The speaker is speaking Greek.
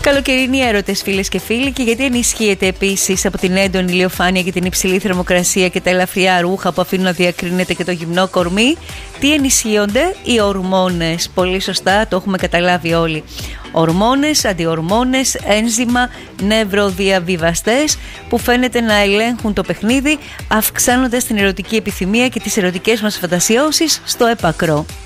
Καλοκαιρινοί έρωτες, φίλες και φίλοι, και γιατί ενισχύεται επίσης από την έντονη ηλιοφάνεια και την υψηλή θερμοκρασία και τα ελαφριά ρούχα που αφήνουν να διακρίνεται και το γυμνό κορμί? Τι ενισχύονται? Οι ορμόνες. Πολύ σωστά, το έχουμε καταλάβει όλοι. Ορμόνες, αντιορμόνες, ένζημα, νευροδιαβιβαστές που φαίνεται να ελέγχουν το παιχνίδι, αυξάνοντας την ερωτική επιθυμία και τις ερωτικές μας φαντασιώσεις στο έπακρο.